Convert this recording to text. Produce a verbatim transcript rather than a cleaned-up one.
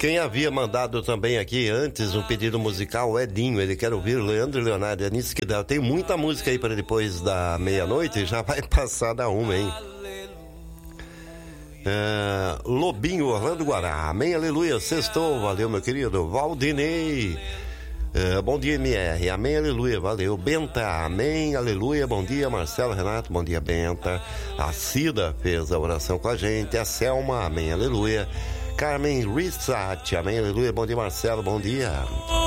Quem havia mandado também aqui antes um pedido musical, o Edinho, ele quer ouvir Leandro e Leonardo. É nisso que dá. Tem muita música aí para depois da meia-noite e já vai passar da uma, hein? Uh, Lobinho, Orlando Guará. Amém, aleluia, sextou. Valeu, meu querido Valdinei. Uh, bom dia, M R. Amém, aleluia, valeu. Benta, amém, aleluia. Bom dia, Marcelo, Renato. Bom dia, Benta. A Cida fez a oração com a gente. A Selma, amém, aleluia. Carmen Rissati, amém, aleluia. Bom dia, Marcelo, bom dia.